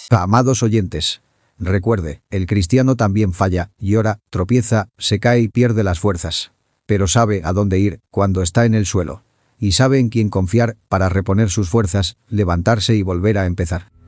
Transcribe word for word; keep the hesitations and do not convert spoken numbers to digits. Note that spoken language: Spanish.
Amados oyentes, recuerde, el cristiano también falla, llora, tropieza, se cae y pierde las fuerzas. Pero sabe a dónde ir cuando está en el suelo. Y sabe en quién confiar para reponer sus fuerzas, levantarse y volver a empezar.